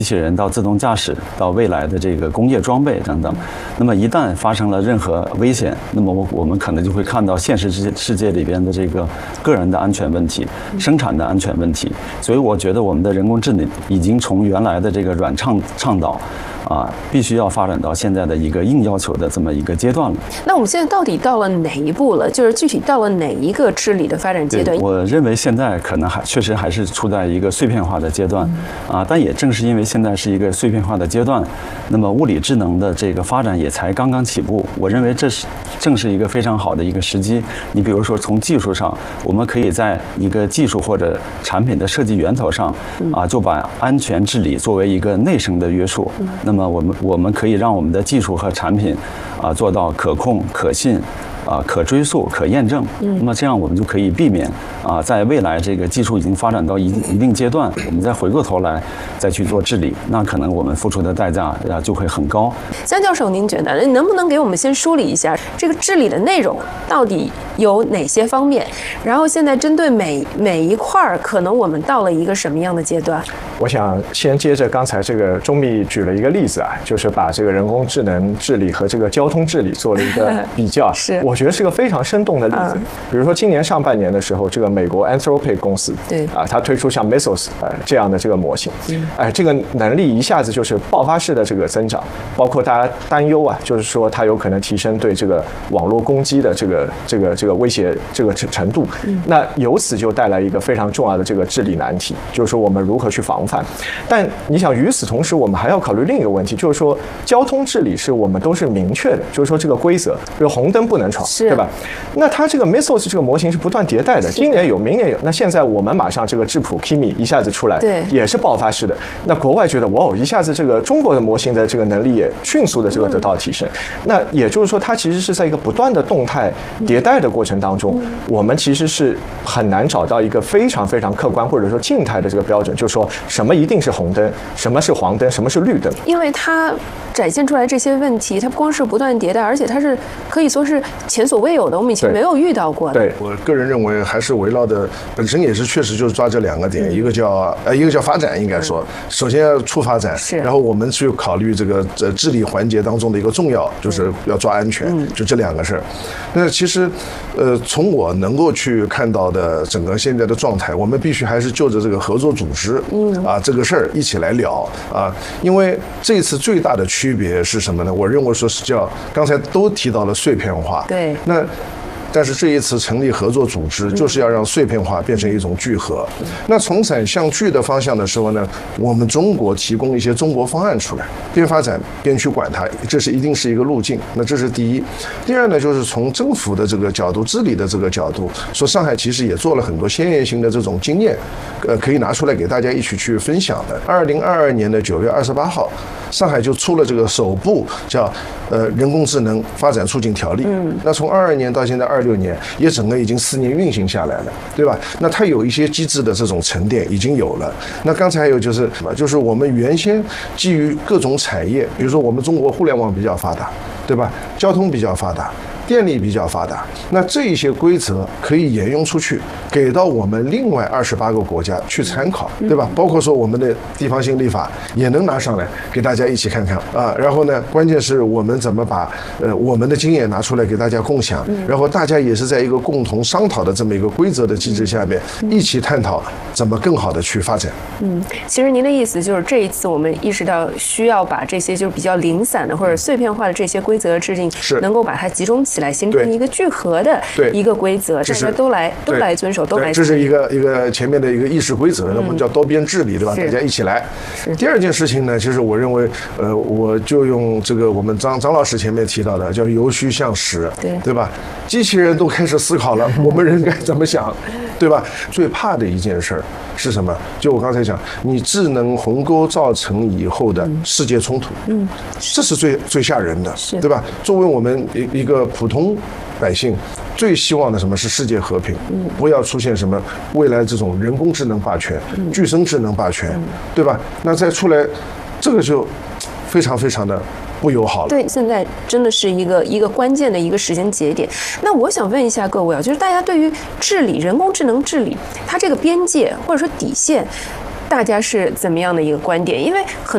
机器人到自动驾驶到未来的这个工业装备等等，那么一旦发生了任何危险，那么我们可能就会看到现实世界里边的这个个人的安全问题、生产的安全问题。所以我觉得我们的人工智能已经从原来的这个软倡导必须要发展到现在的一个硬要求的这么一个阶段了。 那我们现在到底到了哪一步了？就是具体到了哪一个治理的发展阶段？ 我认为现在可能确实还是处在一个碎片化的阶段，但也正是因为现在是一个碎片化的阶段，那么物理智能的这个发展也才刚刚起步。我认为正是一个非常好的一个时机。你比如说从技术上，我们可以在一个技术或者产品的设计源头上，就把安全治理作为一个内生的约束。那么我们可以让我们的技术和产品做到可控、可信、可追溯、可验证。那么这样我们就可以避免在未来这个技术已经发展到一定阶段，我们再回过头来再去做治理，那可能我们付出的代价就会很高。 江教授，您觉得能不能给我们先梳理一下这个治理的内容到底有哪些方面？然后现在针对每一块可能我们到了一个什么样的阶段？ 我想先接着刚才这个钟秘举了一个例子就是把这个人工智能治理和这个交通治理做了一个比较。 是， 我觉得是个非常生动的例子。比如说今年上半年的时候，这个美国 Anthropic 公司，它推出像 Mesos 这样的这个模型，这个能力一下子就是爆发式的这个增长，包括大家担忧就是说它有可能提升对这个网络攻击的这个威胁这个程度。那由此就带来一个非常重要的这个治理难题，就是说我们如何去防范。但你想，与此同时，我们还要考虑另一个问题，就是说交通治理是我们都是明确的，就是说这个规则，比如红灯不能闯，对吧？那它这个 Mesos 这个模型是不断迭代的，今年有，明年有。那现在我们马上这个质谱 Kimi 一下子出来，也是爆发式的。那国外觉得哇，一下子这个中国的模型的这个能力也迅速的这个得到提升。那也就是说，它其实是在一个不断的动态迭代的过程当中，我们其实是很难找到一个非常非常客观或者说静态的这个标准，就是说什么一定是红灯，什么是黄灯，什么是绿灯。 因为它展现出来这些问题，它不光是不断迭代，而且它是可以说是前所未有的，我们以前没有遇到过的。 对，我个人认为还是围绕的本身也是确实就是抓这两个点，一个叫发展，应该说首先要促发展，然后我们去考虑这个治理环节当中的一个重要，就是要抓安全，就这两个事儿。那其实从我能够去看到的整个现在的状态，我们必须还是就着这个合作组织这个事儿一起来聊因为这次最大的区别是什么呢？我认为说是叫刚才都提到了碎片化， 对， 但是这一次成立合作组织，就是要让碎片化变成一种聚合。那从散向聚的方向的时候呢，我们中国提供一些中国方案出来，边发展边去管它，这是一定是一个路径。那这是第一。第二呢，就是从政府的这个角度、治理的这个角度，说上海其实也做了很多先验性的这种经验，可以拿出来给大家一起去分享的。2022年的9月28号，上海就出了这个首部叫人工智能发展促进条例。那从22年到现在26年，也整个已经4年运行下来了，对吧？那它有一些机制的这种沉淀已经有了。那刚才还有就是什么？就是我们原先基于各种产业，比如说我们中国互联网比较发达，对吧？交通比较发达，电力比较发达，那这一些规则可以沿用出去，给到我们另外28个国家去参考，对吧？包括说我们的地方性立法也能拿上来给大家一起看看然后呢，关键是我们怎么把我们的经验拿出来给大家共享，然后大家也是在一个共同商讨的这么一个规则的机制下面，一起探讨怎么更好的去发展。 其实您的意思就是这一次我们意识到需要把这些就是比较零散的或者碎片化的这些规则制定，能够把它集中起来，形成一个聚合的一个规则，大家都来遵守，都来。 这是一个前面的一个议事规则，我们叫多边治理，对吧？大家一起来。第二件事情呢，其实我认为，我就用这个我们张老师前面提到的，叫由虚向实，对吧？机器人都开始思考了，我们人该怎么想，对吧？最怕的一件事儿是什么？就我刚才讲，你智能鸿沟造成以后的世界冲突，这是最吓人的，对吧？作为我们一个普通百姓，最希望的什么是世界和平，不要出现什么未来这种人工智能霸权、具身智能霸权，对吧？那再出来，这个就非常非常的不友好了。 对，现在真的是一个关键的一个时间节点。那我想问一下各位就是大家对于治理人工智能治理，它这个边界或者说底线，大家是怎么样的一个观点？因为很